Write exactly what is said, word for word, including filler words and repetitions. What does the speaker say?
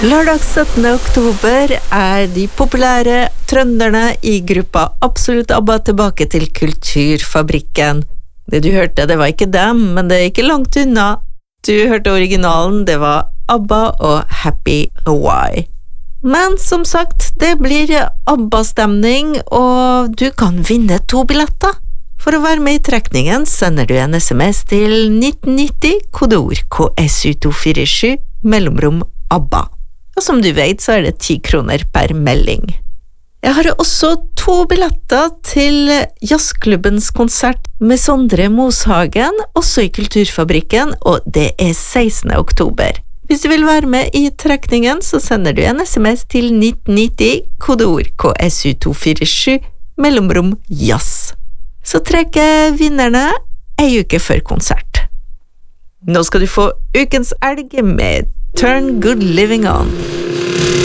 Lørdag syttende oktober er de populære trønderne i gruppa Absolutt ABBA tilbake til Kulturfabrikken. Det du hørte, det var ikke dem, men det er ikke langt unna. Du hørte originalen, det var ABBA og Happy Hawaii. Men som sagt, det blir ABBA-stemning, og du kan vinne to billetter. For å være med i trekningen sender du en sms til nitten nitti, kodeord K S U to fire sju, mellomrom ABBA. Og som du vet, så er det ti kroner per melding. Jeg har også to billetter til jazzklubbens konsert med Sondre Moshagen, også i Kulturfabrikken, og det er sekstende oktober. Hvis du vil være med i trekningen, så sender du en sms til nitten nitti, kodeord K S U to fire sju, mellomrom jazz. Så trekker vinnerne ei uke før konsert. Nå skal du få ukens elg med Turn Good Living On.